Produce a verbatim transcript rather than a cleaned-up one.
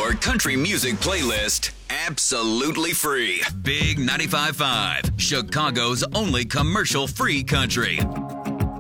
Your country music playlist, absolutely free. Big ninety-five point five, Chicago's only commercial-free country.